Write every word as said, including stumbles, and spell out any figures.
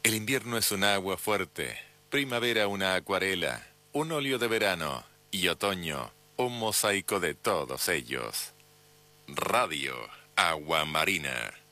El invierno es un agua fuerte, primavera una acuarela, un óleo de verano y otoño un mosaico de todos ellos. Radio Agua Marina.